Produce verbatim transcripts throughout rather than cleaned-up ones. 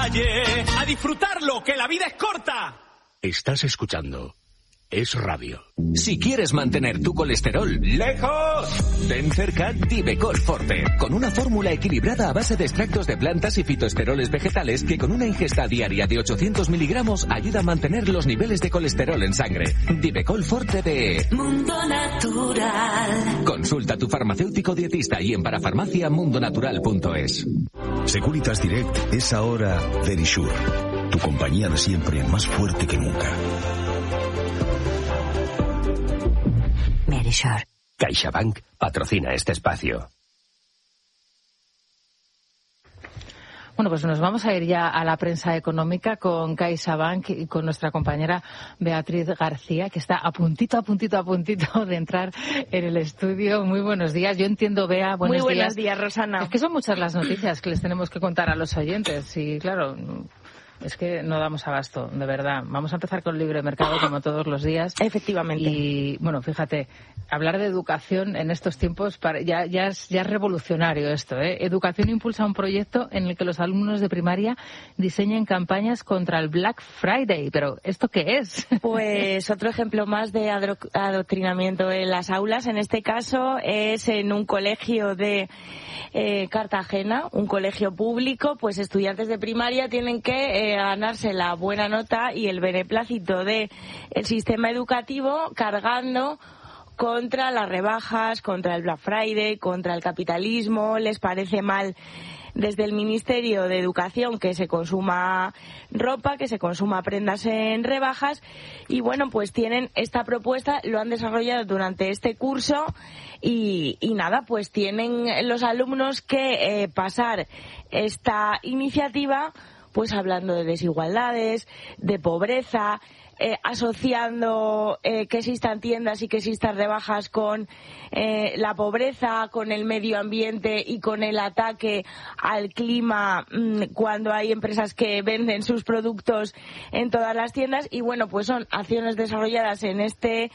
calle. ¡A disfrutarlo, que la vida es corta! Estás escuchando Es Radio. Si quieres mantener tu colesterol lejos, ten cerca Divecol Forte, con una fórmula equilibrada a base de extractos de plantas y fitoesteroles vegetales que con una ingesta diaria de ochocientos miligramos ayuda a mantener los niveles de colesterol en sangre. Divecol Forte de Mundo Natural. Consulta a tu farmacéutico dietista y en parafarmacia mundonatural punto es. Securitas Direct es ahora Verisure, tu compañía de siempre más fuerte que nunca. Verisure. CaixaBank patrocina este espacio. Bueno, pues nos vamos a ir ya a la prensa económica con CaixaBank y con nuestra compañera Beatriz García, que está a puntito, a puntito, a puntito de entrar en el estudio. Muy buenos días. Yo entiendo, Bea, buenos días. Muy buenos días, Rosana. Es que son muchas las noticias que les tenemos que contar a los oyentes y, claro, es que no damos abasto, de verdad. Vamos a empezar con el libre mercado, como todos los días. Efectivamente. Y, bueno, fíjate, hablar de educación en estos tiempos para, ya, ya, es, ya es revolucionario esto, ¿eh? Educación impulsa un proyecto en el que los alumnos de primaria diseñan campañas contra el Black Friday. ¿Pero esto qué es? Pues otro ejemplo más de adro- adoctrinamiento en las aulas. En este caso es en un colegio de eh, Cartagena, un colegio público. Pues estudiantes de primaria tienen que eh, ganarse la buena nota y el beneplácito de el sistema educativo cargando contra las rebajas, contra el Black Friday, contra el capitalismo. Les parece mal desde el Ministerio de Educación que se consuma ropa, que se consuma prendas en rebajas y bueno, pues tienen esta propuesta, lo han desarrollado durante este curso y, y nada, pues tienen los alumnos que eh, pasar esta iniciativa pues hablando de desigualdades, de pobreza, eh, asociando eh, que existan tiendas y que existan rebajas con eh, la pobreza, con el medio ambiente y con el ataque al clima mmm, cuando hay empresas que venden sus productos en todas las tiendas. Y bueno, pues son acciones desarrolladas en este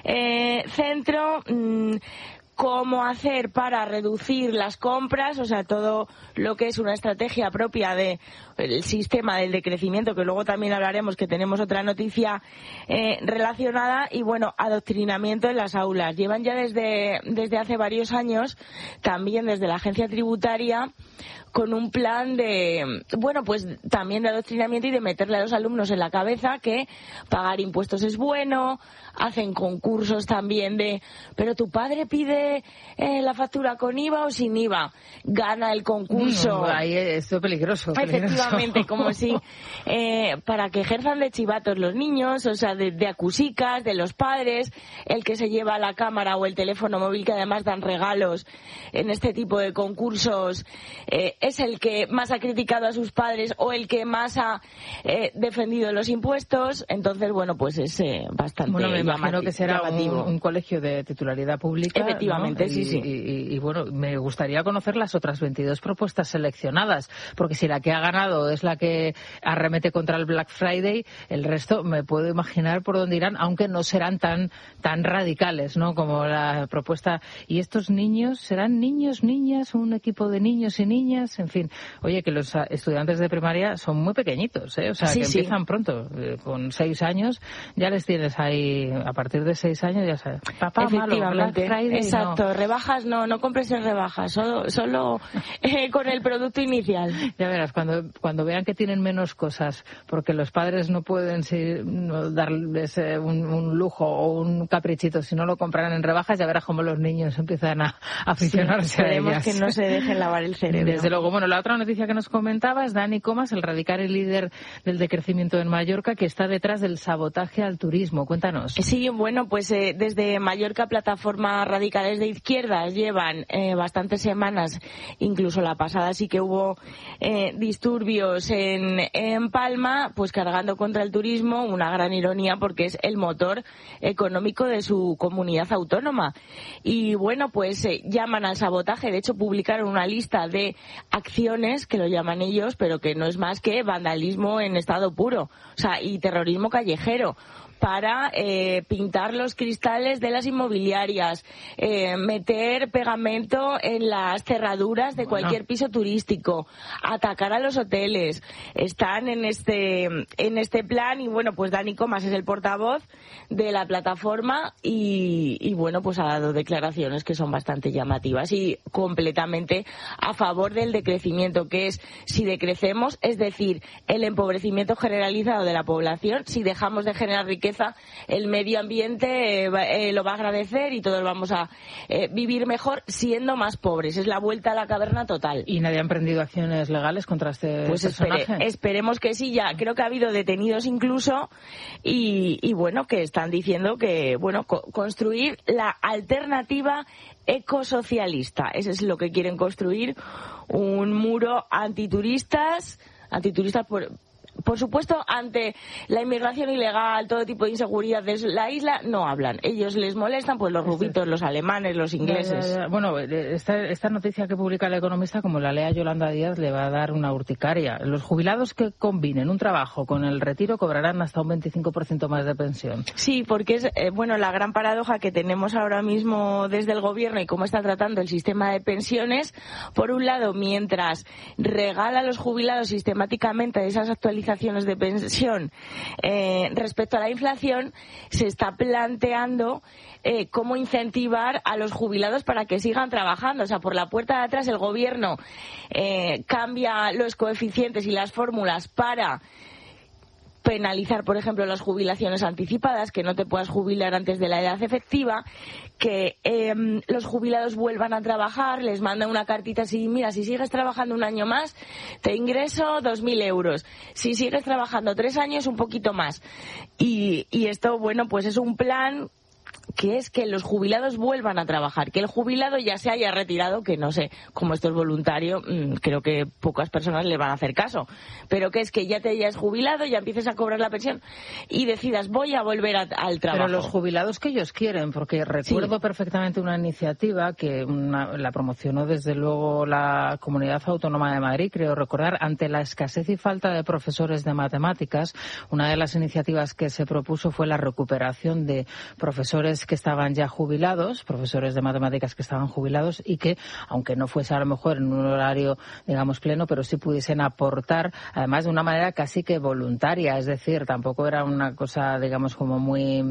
eh, centro. Mmm, cómo hacer para reducir las compras, o sea, todo lo que es una estrategia propia de el sistema del decrecimiento, que luego también hablaremos, que tenemos otra noticia eh, relacionada, y bueno, adoctrinamiento en las aulas. Llevan ya desde, desde hace varios años, también desde la agencia tributaria, con un plan de, bueno, pues también de adoctrinamiento y de meterle a los alumnos en la cabeza que pagar impuestos es bueno, hacen concursos también de, pero tu padre pide eh, la factura con I V A o sin I V A, gana el concurso. Mm, ahí esto es peligroso. peligroso. Efectivamente, como si, eh, para que ejerzan de chivatos los niños, o sea, de, de acusicas, de los padres, el que se lleva la cámara o el teléfono móvil, que además dan regalos en este tipo de concursos, eh, es el que más ha criticado a sus padres o el que más ha eh, defendido los impuestos. Entonces, bueno, pues es eh, bastante bueno, me imagino llamati- que será un, llamativo. un colegio de titularidad pública. Efectivamente, ¿no? sí, y, sí. Y, y, y bueno, me gustaría conocer las otras veintidós propuestas seleccionadas, porque si la que ha ganado es la que arremete contra el Black Friday, el resto me puedo imaginar por dónde irán, aunque no serán tan tan radicales, ¿no? Como la propuesta. Y estos niños, ¿serán niños, niñas, un equipo de niños y niñas? En fin, oye, que los estudiantes de primaria son muy pequeñitos, ¿eh? O sea, Sí, que sí. empiezan pronto, eh, con seis años, ya les tienes ahí, a partir de seis años ya sabes, papá malo, Black Friday, exacto, no. Rebajas no, no compres en rebajas, solo, solo eh, con el producto inicial. Ya verás, cuando cuando vean que tienen menos cosas, porque los padres no pueden si, no darles eh, un, un lujo o un caprichito si no lo compran en rebajas, ya verás cómo los niños empiezan a, a aficionarse Sí, a esperemos ellas. que no se dejen lavar el cerebro. Desde luego. Bueno, la otra noticia que nos comentaba es Dani Comas, el radical y líder del decrecimiento en Mallorca, que está detrás del sabotaje al turismo. Cuéntanos. Sí, bueno, pues eh, desde Mallorca, plataformas radicales de izquierdas llevan eh, bastantes semanas, incluso la pasada sí que hubo eh, disturbios en, en Palma, pues cargando contra el turismo, una gran ironía porque es el motor económico de su comunidad autónoma. Y bueno, pues eh, llaman al sabotaje, de hecho publicaron una lista de acciones, que lo llaman ellos, pero que no es más que vandalismo en estado puro, o sea, y terrorismo callejero, para eh, pintar los cristales de las inmobiliarias, eh, meter pegamento en las cerraduras de bueno. cualquier piso turístico, atacar a los hoteles. Están en este en este plan y bueno, pues Dani Comas es el portavoz de la plataforma y, y bueno, pues ha dado declaraciones que son bastante llamativas y completamente a favor del decrecimiento, que es si decrecemos, es decir, el empobrecimiento generalizado de la población, si dejamos de generar riqueza, el medio ambiente eh, eh, lo va a agradecer y todos vamos a eh, vivir mejor siendo más pobres. Es la vuelta a la caverna total. ¿Y nadie ha emprendido acciones legales contra este pues personaje? Espere, esperemos que sí, ya creo que ha habido detenidos incluso y, y bueno, que están diciendo que, bueno, co- construir la alternativa ecosocialista. Eso es lo que quieren construir, un muro antituristas, antituristas por... Por supuesto, ante la inmigración ilegal, todo tipo de inseguridad de la isla, no hablan. Ellos les molestan, pues los rubitos, los alemanes, los ingleses. Ya, ya, ya. Bueno, esta, esta noticia que publica El Economista, como la lea Yolanda Díaz, le va a dar una urticaria. Los jubilados que combinen un trabajo con el retiro cobrarán hasta un veinticinco por ciento más de pensión. Sí, porque es, eh, bueno, la gran paradoja que tenemos ahora mismo desde el gobierno y cómo está tratando el sistema de pensiones. Por un lado, mientras regala a los jubilados sistemáticamente esas actualizaciones de pensión eh, respecto a la inflación, se está planteando eh, cómo incentivar a los jubilados para que sigan trabajando. O sea, por la puerta de atrás el gobierno eh, cambia los coeficientes y las fórmulas para penalizar, por ejemplo, las jubilaciones anticipadas, que no te puedas jubilar antes de la edad efectiva, que eh, los jubilados vuelvan a trabajar, les mandan una cartita así, mira, si sigues trabajando un año más, te ingreso dos mil euros. Si sigues trabajando tres años, un poquito más. Y, y esto, bueno, pues es un plan que es que los jubilados vuelvan a trabajar, que el jubilado ya se haya retirado, que no sé, como esto es voluntario, creo que pocas personas le van a hacer caso, pero que es que ya te hayas jubilado, ya empieces a cobrar la pensión y decidas voy a volver a, al trabajo. Pero los jubilados que ellos quieren, porque recuerdo sí. perfectamente una iniciativa que una, la promocionó desde luego la Comunidad Autónoma de Madrid, creo recordar, ante la escasez y falta de profesores de matemáticas. Una de las iniciativas que se propuso fue la recuperación de profesores que estaban ya jubilados, profesores de matemáticas que estaban jubilados y que, aunque no fuese a lo mejor en un horario, digamos, pleno, pero sí pudiesen aportar, además de una manera casi que voluntaria, es decir, tampoco era una cosa, digamos, como muy,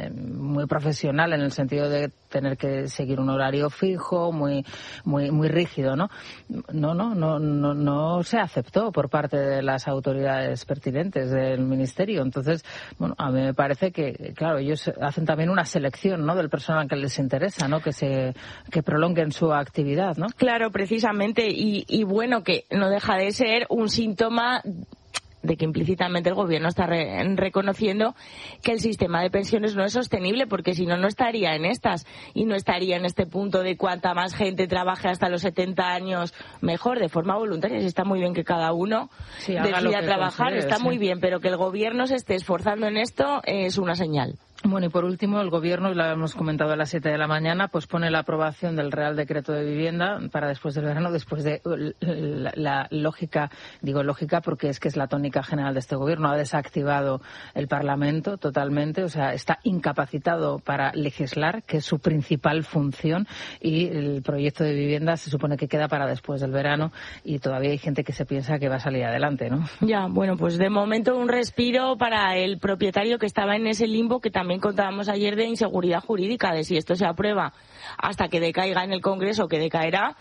muy profesional en el sentido de tener que seguir un horario fijo, muy, muy, muy rígido, ¿no? No, no, no, no, no se aceptó por parte de las autoridades pertinentes del ministerio. Entonces, bueno, a mí me parece que, claro, ellos hacen también una selección, ¿no?, del personal que les interesa, ¿no?, que se que prolonguen su actividad, ¿no? Claro, precisamente, y, y bueno, que no deja de ser un síntoma de que implícitamente el gobierno está re- reconociendo que el sistema de pensiones no es sostenible, porque si no, no estaría en estas y no estaría en este punto de cuanta más gente trabaje hasta los setenta años, mejor, de forma voluntaria. Si está muy bien que cada uno sí, decida trabajar, está sí. muy bien, pero que el gobierno se esté esforzando en esto es una señal. Bueno, y por último, el Gobierno, lo hemos comentado a las siete de la mañana, pues pone la aprobación del Real Decreto de Vivienda para después del verano, después de la, la lógica, digo lógica porque es que es la tónica general de este Gobierno, ha desactivado el Parlamento totalmente, o sea, está incapacitado para legislar, que es su principal función, y el proyecto de vivienda se supone que queda para después del verano y todavía hay gente que se piensa que va a salir adelante, ¿no? Ya, bueno, pues de momento un respiro para el propietario que estaba en ese limbo que también contábamos ayer de inseguridad jurídica, de si esto se aprueba hasta que decaiga en el Congreso, que decaerá,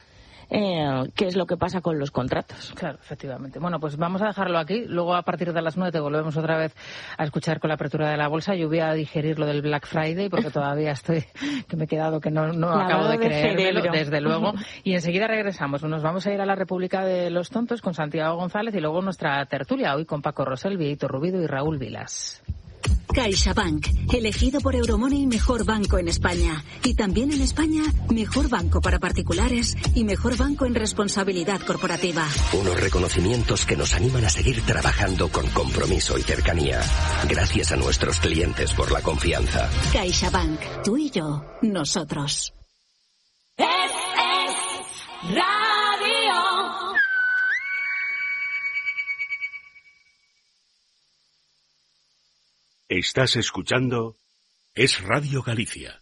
eh, qué es lo que pasa con los contratos. Claro, efectivamente. Bueno, pues vamos a dejarlo aquí. Luego, a partir de las nueve, te volvemos otra vez a escuchar con la apertura de la bolsa. Yo voy a digerir lo del Black Friday, porque todavía estoy, que me he quedado que no, no acabo de, de creérmelo, cerebro. Desde luego. Y enseguida regresamos. Nos vamos a ir a la República de los Tontos con Santiago González y luego nuestra tertulia, hoy con Paco Rosell, Víctor Rubido y Raúl Vilas. CaixaBank, elegido por Euromoney mejor banco en España. Y también en España, mejor banco para particulares y mejor banco en responsabilidad corporativa. Unos reconocimientos que nos animan a seguir trabajando con compromiso y cercanía. Gracias a nuestros clientes por la confianza. CaixaBank, tú y yo, nosotros. Es, es radio. Estás escuchando Es Radio Galicia.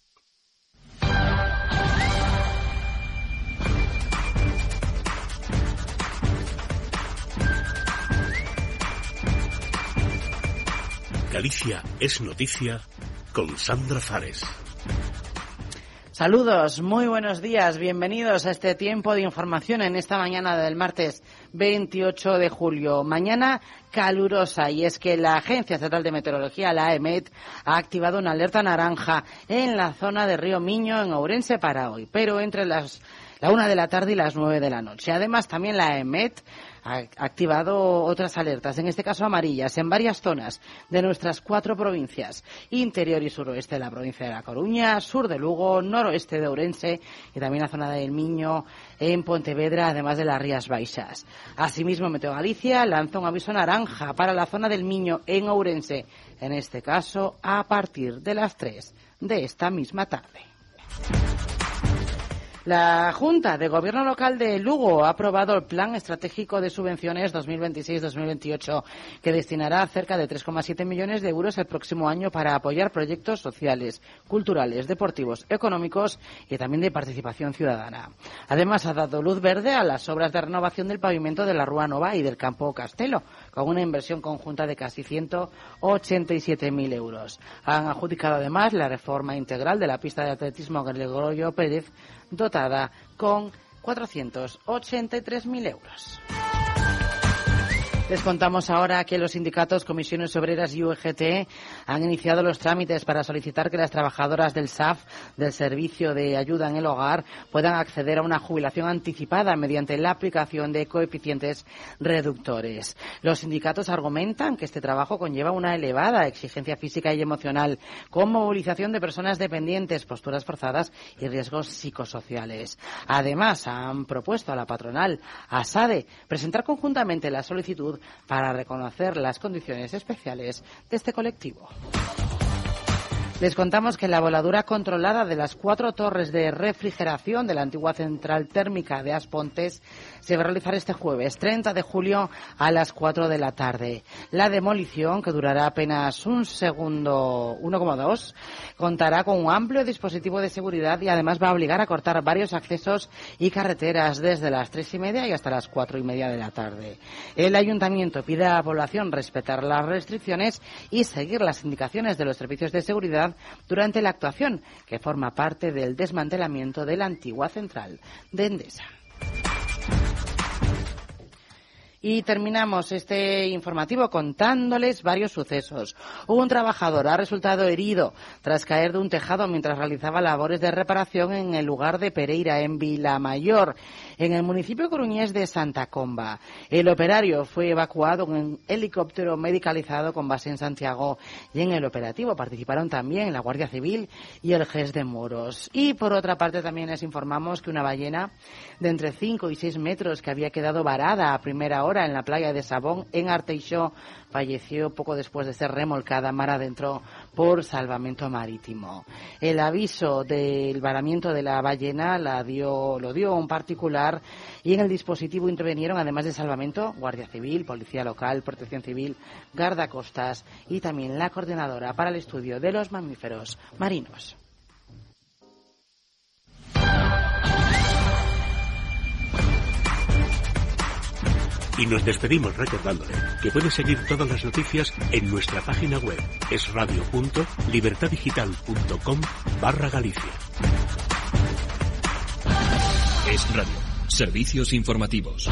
Galicia es noticia con Sandra Fares. Saludos, muy buenos días, bienvenidos a este tiempo de información en esta mañana del martes veintiocho de julio. Mañana calurosa, y es que la Agencia Estatal de Meteorología, la EMET, ha activado una alerta naranja en la zona de Río Miño, en Ourense, para hoy, pero entre las la una de la tarde y las nueve de la noche. Además, también la EMET ha activado otras alertas, en este caso amarillas, en varias zonas de nuestras cuatro provincias: interior y suroeste de la provincia de La Coruña, sur de Lugo, noroeste de Ourense y también la zona del Miño en Pontevedra, además de las Rías Baixas. Asimismo, Meteo Galicia lanza un aviso naranja para la zona del Miño en Ourense, en este caso a partir de las tres de esta misma tarde. La Junta de Gobierno Local de Lugo ha aprobado el Plan Estratégico de Subvenciones dos mil veintiséis dos mil veintiocho, que destinará cerca de tres coma siete millones de euros el próximo año para apoyar proyectos sociales, culturales, deportivos, económicos y también de participación ciudadana. Además, ha dado luz verde a las obras de renovación del pavimento de la Rúa Nova y del Campo Castelo, con una inversión conjunta de casi ciento ochenta y siete mil euros. Han adjudicado además la reforma integral de la pista de atletismo Gregorio Pérez, dotada con cuatrocientos ochenta y tres mil euros. Les contamos ahora que los sindicatos, comisiones obreras y U G T han iniciado los trámites para solicitar que las trabajadoras del S A F, del Servicio de Ayuda en el Hogar, puedan acceder a una jubilación anticipada mediante la aplicación de coeficientes reductores. Los sindicatos argumentan que este trabajo conlleva una elevada exigencia física y emocional, con movilización de personas dependientes, posturas forzadas y riesgos psicosociales. Además, han propuesto a la patronal, a SADE, presentar conjuntamente la solicitud para reconocer las condiciones especiales de este colectivo. Les contamos que la voladura controlada de las cuatro torres de refrigeración de la antigua central térmica de Aspontes se va a realizar este jueves, treinta de julio, a las cuatro de la tarde. La demolición, que durará apenas un segundo, uno coma dos, contará con un amplio dispositivo de seguridad y además va a obligar a cortar varios accesos y carreteras desde las tres y media y hasta las cuatro y media de la tarde. El ayuntamiento pide a la población respetar las restricciones y seguir las indicaciones de los servicios de seguridad durante la actuación, que forma parte del desmantelamiento de la antigua central de Endesa. Y terminamos este informativo contándoles varios sucesos. Un trabajador ha resultado herido tras caer de un tejado mientras realizaba labores de reparación en el lugar de Pereira, en Vilamayor, en el municipio coruñés de Santa Comba. El operario fue evacuado en un helicóptero medicalizado con base en Santiago, y en el operativo participaron también la Guardia Civil y el G E S de Moros. Y por otra parte también les informamos que una ballena de entre cinco y seis metros que había quedado varada a primera hora en la playa de Sabón, en Arteixó, falleció poco después de ser remolcada mar adentro por Salvamento Marítimo. El aviso del varamiento de la ballena la dio, lo dio un particular, y en el dispositivo intervinieron, además de Salvamento, Guardia Civil, Policía Local, Protección Civil, Guardacostas y también la Coordinadora para el Estudio de los Mamíferos Marinos. Y nos despedimos recordándole que puede seguir todas las noticias en nuestra página web esradio punto libertadigital punto com barra Galicia. Es Radio. Servicios informativos.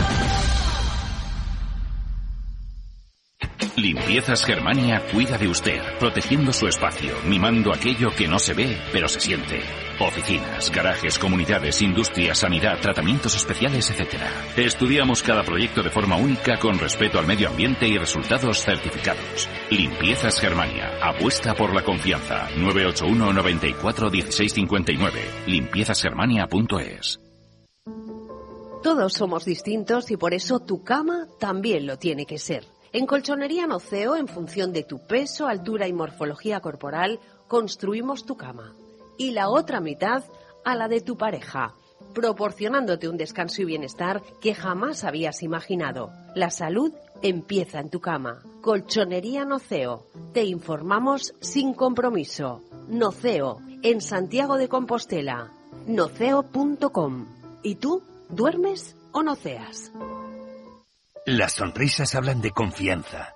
Limpiezas Germania cuida de usted, protegiendo su espacio, mimando aquello que no se ve, pero se siente. Oficinas, garajes, comunidades, industria, sanidad, tratamientos especiales, etcétera. Estudiamos cada proyecto de forma única, con respeto al medio ambiente y resultados certificados. Limpiezas Germania. Apuesta por la confianza. nueve ocho uno, noventa y cuatro, dieciséis cincuenta y nueve. limpiezas germania punto es. Todos somos distintos y por eso tu cama también lo tiene que ser. En Colchonería Noceo, en función de tu peso, altura y morfología corporal, construimos tu cama. Y la otra mitad a la de tu pareja, proporcionándote un descanso y bienestar que jamás habías imaginado. La salud empieza en tu cama. Colchonería Noceo. Te informamos sin compromiso. Noceo, en Santiago de Compostela. noceo punto com. ¿Y tú, duermes o noceas? Las sonrisas hablan de confianza.